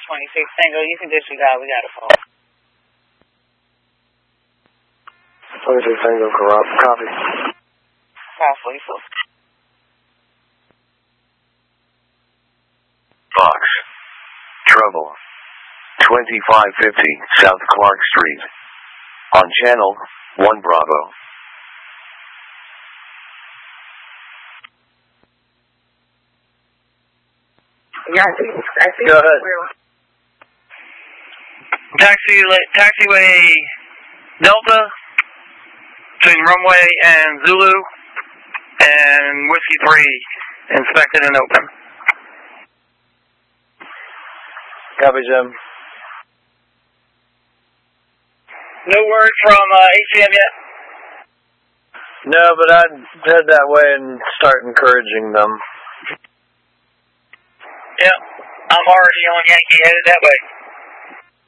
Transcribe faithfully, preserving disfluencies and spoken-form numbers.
twenty-six Tango, you can disregard, we got a call. twenty-six Tango, corrupt, copy. five forty-four. Fox. Trouble. twenty-five fifty South Clark Street. On channel one Bravo. Yeah, I see. I see. Go ahead. Taxi, taxiway Delta between runway and Zulu and Whiskey three inspected and open. Copy, Jim. No word from uh, A C M yet? No, but I'd head that way and start encouraging them. Yep, I'm already on Yankee, headed that way.